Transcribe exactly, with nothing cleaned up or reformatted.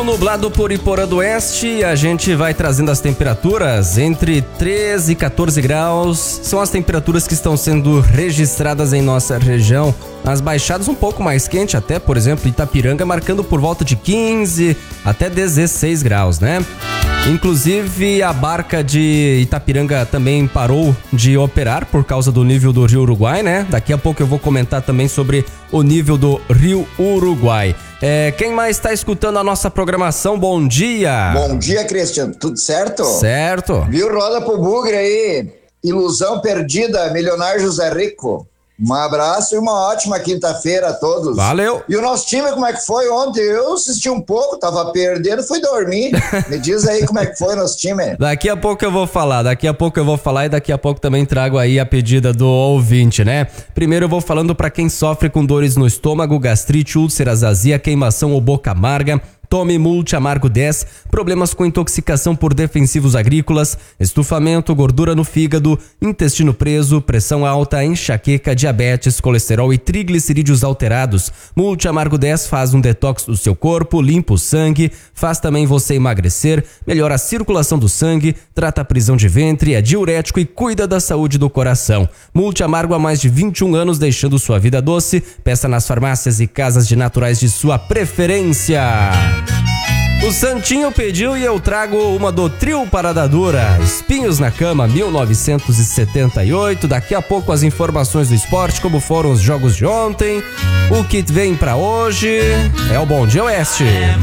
Nublado por Iporã do Oeste, a gente vai trazendo as temperaturas entre treze e quatorze graus. São as temperaturas que estão sendo registradas em nossa região. Nas baixadas um pouco mais quente, até, por exemplo, Itapiranga marcando por volta de quinze até dezesseis graus, né? Inclusive a barca de Itapiranga também parou de operar por causa do nível do Rio Uruguai, né? Daqui a pouco eu vou comentar também sobre o nível do Rio Uruguai. É, quem mais está escutando a nossa programação? Bom dia! Bom dia, Cristian. Tudo certo? Certo. Viu? Roda pro Bugre aí. Ilusão perdida, milionário José Rico. Um abraço e uma ótima quinta-feira a todos. Valeu. E o nosso time, como é que foi ontem? Eu assisti um pouco, tava perdendo, fui dormir. Me diz aí como é que foi o nosso time. Daqui a pouco eu vou falar, daqui a pouco eu vou falar e daqui a pouco também trago aí a pedida do ouvinte, né? Primeiro eu vou falando pra quem sofre com dores no estômago, gastrite, úlceras, azia, queimação ou boca amarga. Tome Multi Amargo dez, problemas com intoxicação por defensivos agrícolas, estufamento, gordura no fígado, intestino preso, pressão alta, enxaqueca, diabetes, colesterol e triglicerídeos alterados. Multi Amargo dez faz um detox do seu corpo, limpa o sangue, faz também você emagrecer, melhora a circulação do sangue, trata a prisão de ventre, é diurético e cuida da saúde do coração. Multi Amargo há mais de vinte e um anos deixando sua vida doce. Peça nas farmácias e casas de naturais de sua preferência. O Santinho pediu e eu trago uma do Trio Parada Dura, Espinhos na Cama, mil novecentos e setenta e oito. Daqui a pouco as informações do esporte, como foram os jogos de ontem, o que vem pra hoje. É o Bom Dia Oeste.